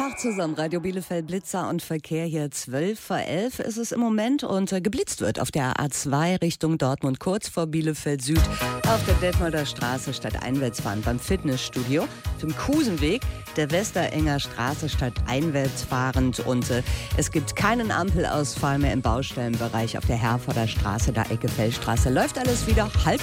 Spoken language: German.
Tag zusammen, Radio Bielefeld, Blitzer und Verkehr hier. 11:12 ist es im Moment und geblitzt wird auf der A2 Richtung Dortmund, kurz vor Bielefeld Süd, auf der Detmolder Straße statt einwärts fahren beim Fitnessstudio, zum Kusenweg der Westerenger Straße statt einwärts fahrend und es gibt keinen Ampelausfall mehr im Baustellenbereich auf der Herforder Straße, da Ecke Feldstraße. Läuft alles wieder halb